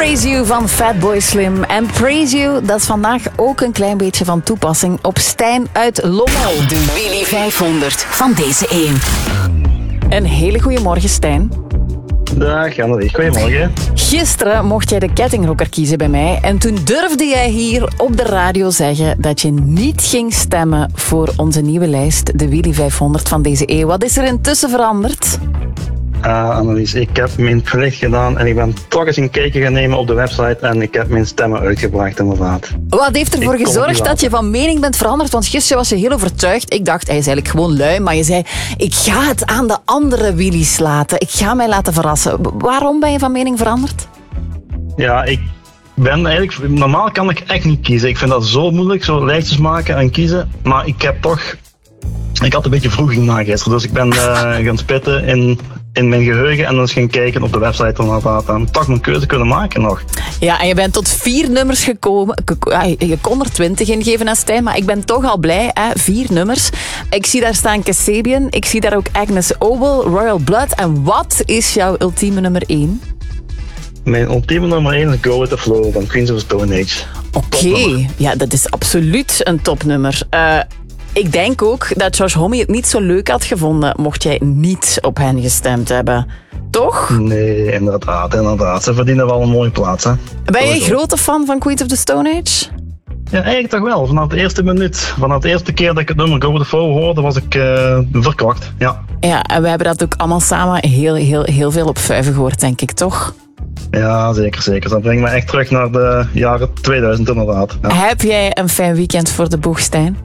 Praise You van Fatboy Slim. En Praise You, dat is vandaag ook een klein beetje van toepassing op Stijn uit Lommel. De Willy 500 van deze eeuw. Een hele goede morgen, Stijn. Dag Annelies, goedemorgen. Gisteren mocht jij de kettingrocker kiezen bij mij. En toen durfde jij hier op de radio zeggen dat je niet ging stemmen voor onze nieuwe lijst, de Willy 500 van deze eeuw. Wat is er intussen veranderd? Annelies, ik heb mijn plicht gedaan en ik ben toch eens een kijkje gaan nemen op de website en ik heb mijn stemmen uitgebracht inderdaad. Wat heeft ervoor gezorgd dat je van mening bent veranderd? Want gisteren was je heel overtuigd. Ik dacht, hij is eigenlijk gewoon lui, maar je zei, ik ga het aan de andere Willy's laten. Ik ga mij laten verrassen. Waarom ben je van mening veranderd? Ja, ik ben eigenlijk... Normaal kan ik echt niet kiezen. Ik vind dat zo moeilijk, zo lijstjes maken en kiezen. Maar ik heb toch... Ik had een beetje vroeg na gisteren, dus ik ben gaan spitten in mijn geheugen en dan eens gaan kijken op de website en toch mijn keuze kunnen maken nog. Ja, en je bent tot 4 nummers gekomen. Je kon er 20 in geven aan Stijn, maar ik ben toch al blij. 4 nummers. Ik zie daar staan Kasabian, ik zie daar ook Agnes Obel, Royal Blood. En wat is jouw ultieme nummer 1? Mijn ultieme nummer 1 is Go With The Flow van Queens of the Stone Age. Oké, ja, dat is absoluut een topnummer. Ik denk ook dat Josh Homme het niet zo leuk had gevonden mocht jij niet op hen gestemd hebben. Toch? Nee, inderdaad. Ze verdienen wel een mooie plaats, hè. Ben je een grote fan van Queens of the Stone Age? Ja, eigenlijk toch wel. Vanaf de eerste minuut. Vanaf de eerste keer dat ik het nummer Go With The Flow hoorde, was ik verkocht. Ja. Ja, en we hebben dat ook allemaal samen heel veel op 5 gehoord, denk ik, toch? Ja, zeker. Dat brengt me echt terug naar de jaren 2000 inderdaad. Ja. Heb jij een fijn weekend voor de boeg, Stijn?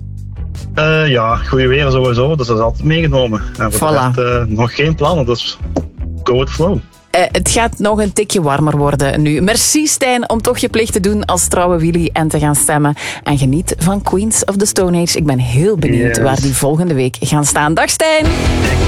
Ja, goede weer sowieso, dus dat is altijd meegenomen. En voor Voilà. de rest, nog geen plannen, dus go with the flow. Het gaat nog een tikje warmer worden nu. Merci Stijn om toch je plicht te doen als trouwe Willy en te gaan stemmen. En geniet van Queens of the Stone Age. Ik ben heel benieuwd waar die volgende week gaan staan. Dag Stijn!